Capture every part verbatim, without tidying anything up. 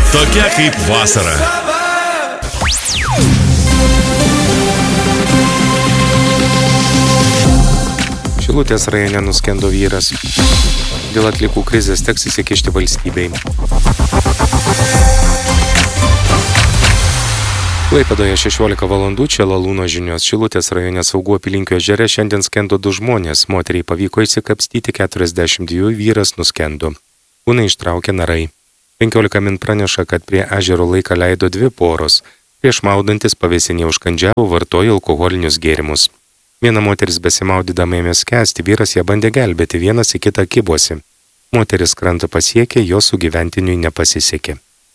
Tokia kaip vasara. Šilutės rajone nuskendo vyras. Dėl atliekų krizės teks įsikišti valstybei. Klaipėdoje šešiolika valandų, čia Lalūno žinios. Šilutės rajone Saugų apylinkių ežere šiandien skendo du žmonės. Moteriai pavyko išsikapstyti, keturiasdešimt dviejų vyras nuskendo. Kūną ištraukė narai. penkiolika min praneša, kad prie ežero laiką leido dvi poros. Prieš maudantis pavėsinėje užkandžiavo, vartojo alkoholinius gėrimus. Viena moteris besimaudydama ėmė skęsti, vyras ją bandė gelbėti, vienas į kitą kibosi. Moteris krantą pasiekė, jo sugyventiniui nepasisekė.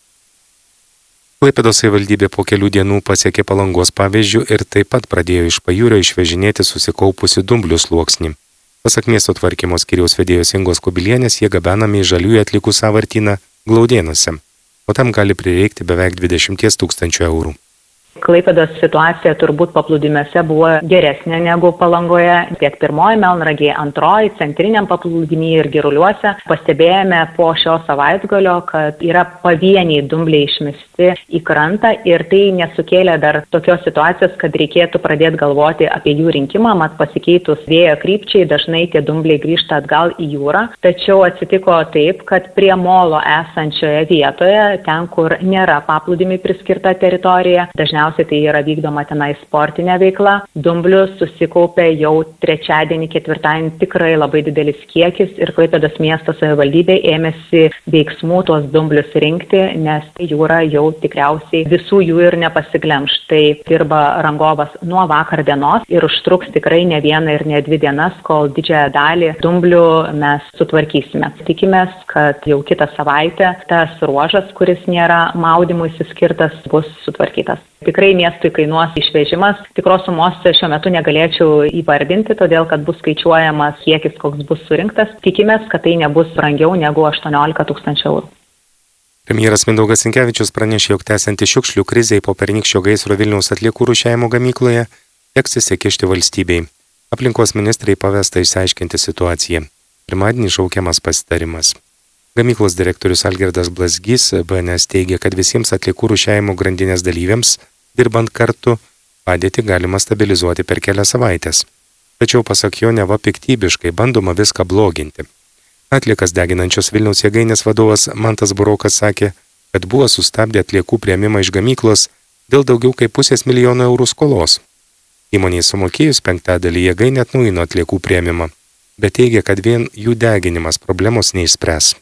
Klaipėdos savivaldybė po kelių dienų pasiekė Palangos pavyzdžių ir taip pat pradėjo iš pajūrio išvežinėti susikaupusi dumblių sluoksnį. Pasak miesto tvarkymo skyriaus vedėjos Ingos Kubilienės, jie gabenami į žaliųjų atliekų sąvartyną Glaudėnuose, o tam gali prireikti beveik dvidešimt tūkstančių eurų. Klaipėdos situacija turbūt paplūdimiuose buvo geresnė negu Palangoje. Tiek pirmoji Melnragėje, antroji, centriniam paplūdimyje ir Giruliuose pastebėjome po šio savaitgalio, kad yra pavieniai dumbliai išmesti į krantą ir tai nesukėlė dar tokios situacijos, kad reikėtų pradėti galvoti apie jų rinkimą, mat pasikeitus vėjo krypčiai dažnai tie dumbliai grįžta atgal į jūrą. Tačiau atsitiko taip, kad prie molo esančioje vietoje, ten kur nėra paplūdimiui priskirta teritorija, dažniausiai tai yra vykdoma tenai sportinė veikla. Dumblių susikaupė jau trečiadienį, ketvirtadienį tikrai labai didelis kiekis ir Klaipėdos miesto savivaldybė ėmėsi veiksmų tuos dumblius rinkti, nes jūra jau tikriausiai visų jų ir nepasiglemš. Tai dirba rangovas nuo vakar dienos ir užtruks tikrai ne vieną ir ne dvi dienas, kol didžiąją dalį dumblių mes sutvarkysime. Tikimės, kad jau kitą savaitę tas ruožas, kuris nėra maudymui skirtas, bus sutvarkytas. Tikrai miestui kainuos išvežimas. Tikros sumos šiuo metu negalėčiau įvardinti, todėl kad bus skaičiuojamas kiekis, koks bus surinktas. Tikimės, kad tai nebus brangiau negu aštuoniolika tūkstančių eurų. Premjeras Mindaugas Sinkevičius pranešė, jog tęsiantis šiukšlių krizei po pernykščio gaisro Vilniaus atliekų rūšiavimo gamykloje teks įsikišti valstybei. Aplinkos ministrai pavesta išsiaiškinti situaciją. Pirmadienį šaukiamas pasitarimas. Gamyklos direktorius Algirdas Blazgys B N S teigia, kad visiems atliekų rūšiavimo grandinės dalyviams, dirbant kartu, padėtį galima stabilizuoti per kelias savaitės. Tačiau pasak jo, neva piktybiškai bandoma viską bloginti. Atliekas deginančios Vilniaus jėgainės vadovas Mantas Burokas sakė, kad buvo sustabdę atliekų priėmimą iš gamyklos dėl daugiau kaip pusės milijono eurų skolos. Įmonei sumokėjus penktadalį jėgainė atnaujino atliekų priėmimą, bet teigia, kad vien jų deginimas problemos neišspręs.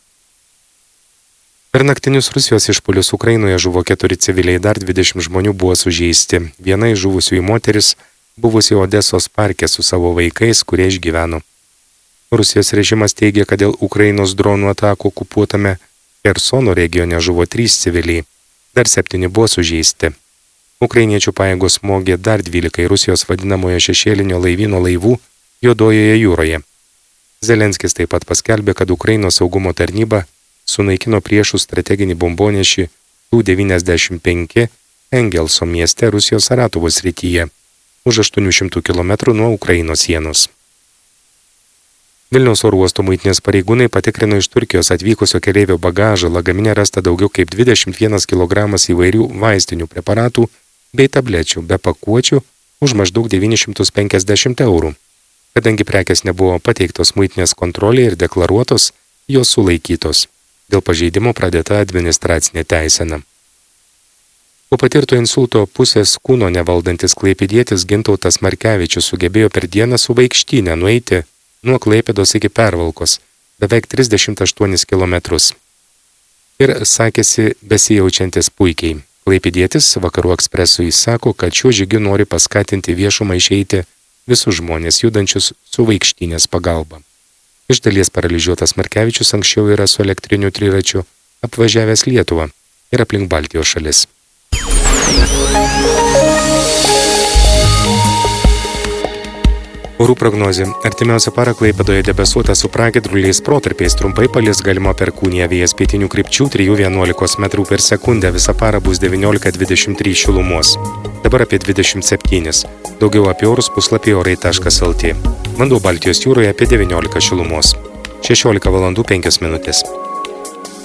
Per naktinius Rusijos išpuolius Ukrainoje žuvo keturi civiliai, dar dvidešimt žmonių buvo sužeisti. Viena iš žuvusiųjų moteris buvusi Odesos parke su savo vaikais, kurie išgyveno. Rusijos režimas teigia, kad dėl Ukrainos dronų atakų okupuotame Chersono regione žuvo trys civiliai, dar septyni buvo sužeisti. Ukrainiečių pajėgos smogė dar dvylikai Rusijos vadinamojo šešėlinio laivyno laivų Juodojoje jūroje. Zelenskis taip pat paskelbė, kad Ukrainos saugumo tarnyba sunaikino priešų strateginį bombonešį Tu devyniasdešimt penki Engelso mieste Rusijos Saratovo srityje, už aštuonių šimtų kilometrų nuo Ukrainos sienos. Vilniaus oro uosto muitinės pareigūnai patikrino iš Turkijos atvykusio keleivio bagažą, lagamine rasta daugiau kaip dvidešimt vienas kilogramas įvairių vaistinių preparatų bei tablečių be pakuočių už maždaug devynis šimtus penkiasdešimt eurų. Kadangi prekės nebuvo pateiktos muitinės kontrolė ir deklaruotos, jos sulaikytos. Dėl pažeidimo pradėta administracinė teisena. Po patirto insulto pusės kūno nevaldantis klaipėdietis Gintautas Markevičius sugebėjo per dieną su vaikštynę nueiti nuo Klaipėdos iki Pervalkos, beveik trisdešimt aštuonis kilometrus. Ir sakėsi besijaučiantis puikiai. Klaipėdietis Vakarų ekspresui sako, kad šiuo žygiu nori paskatinti viešumą išeiti visus žmonės judančius su vaikštynės pagalba. Iš dalies paralyžiuotas Markevičius anksčiau yra su elektriniu triračiu apvažiavęs Lietuvą ir aplink Baltijos šalis. Orų prognozė. Artimiausią parą Klaipėdoje debesuota su pragiedruliais protarpiais, trumpai palis galima perkūnija, vėjas pietinių krypčių trijų vienuolikos metrų per sekundę, visą parą bus devyniolika dvidešimt trys šilumos. Dabar apie dvidešimt septyni. Daugiau apie orus puslapyje orai taškas el tė. Vanduo Baltijos jūroje apie devyniolika šilumos. šešiolika valandų penkios minutės.